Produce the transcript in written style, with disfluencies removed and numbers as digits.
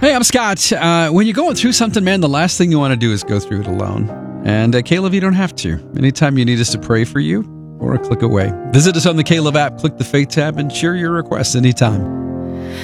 Hey, I'm Scott. When you're going through something, man, the last thing you want to do is go through it alone. And Caleb, you don't have to. Anytime you need us to pray for you, or a click away. Visit us on the Caleb app, click the Faith tab, and share your requests anytime.